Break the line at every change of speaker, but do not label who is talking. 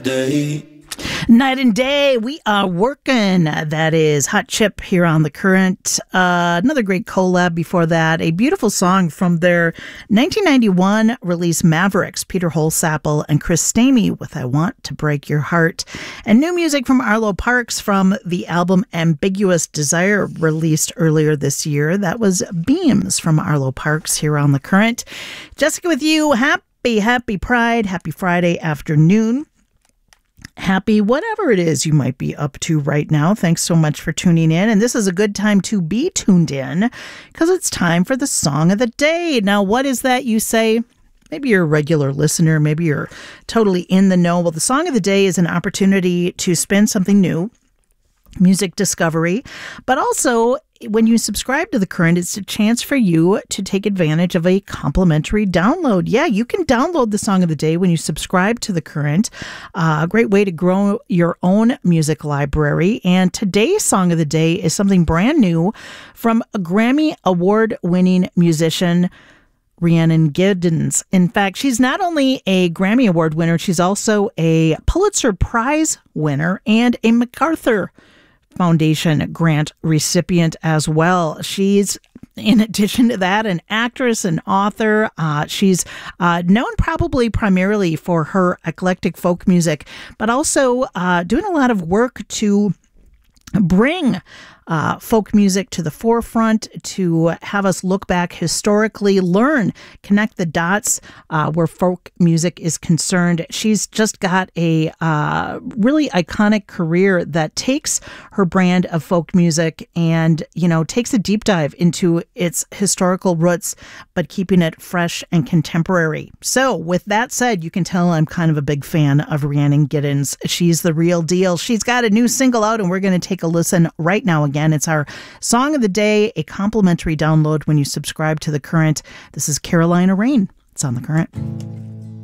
Day.
Night and day, we are working. That is Hot Chip here on The Current. Another great collab before that. A beautiful song from their 1991 release Mavericks, Peter Holsapple and Chris Stamey with I Want to Break Your Heart. And new music from Arlo Parks from the album Ambiguous Desire released earlier this year. That was Beams from Arlo Parks here on The Current. Jessica with you. Happy Pride. Happy Friday afternoon. Happy whatever it is you might be up to right now. Thanks so much for tuning in. And this is a good time to be tuned in because it's time for the song of the day. Now, what is that you say? Maybe you're a regular listener. Maybe you're totally in the know. Well, the song of the day is an opportunity to spin something new, music discovery, but also when you subscribe to The Current, it's a chance for you to take advantage of a complimentary download. Yeah, you can download the song of the day when you subscribe to The Current. A great way to grow your own music library. And today's song of the day is something brand new from a Grammy Award-winning musician, Rhiannon Giddens. In fact, she's not only a Grammy Award winner, she's also a Pulitzer Prize winner and a MacArthur Foundation grant recipient as well. She's, in addition to that, an actress and author. She's known probably primarily for her eclectic folk music, but also doing a lot of work to bring folk music to the forefront, to have us look back historically, learn, connect the dots where folk music is concerned. She's just got a really iconic career that takes her brand of folk music and, takes a deep dive into its historical roots, but keeping it fresh and contemporary. So with that said, you can tell I'm kind of a big fan of Rhiannon Giddens. She's the real deal. She's got a new single out and we're going to take a listen right now again. It's our song of the day, a complimentary download when you subscribe to The Current. This is Carolina Rain. It's on The Current.